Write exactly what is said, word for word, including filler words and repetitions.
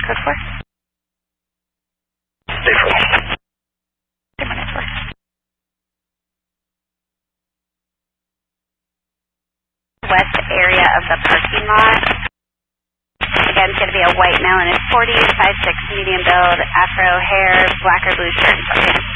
code for? Stay for one. Two minutes for. West area of the parking lot. Again, it's going to be a white male in his forties, five six, medium build, afro hair, black or blue shirt. Okay.